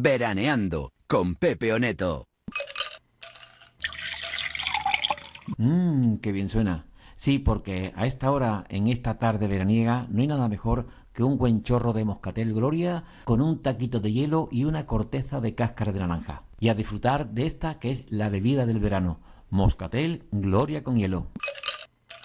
Veraneando con Pepe Oneto. Qué bien suena. Sí, porque a esta hora, en esta tarde veraniega, no hay nada mejor que un buen chorro de Moscatel Gloria con un taquito de hielo y una corteza de cáscara de naranja. Y a disfrutar de esta que es la bebida del verano, Moscatel Gloria con hielo.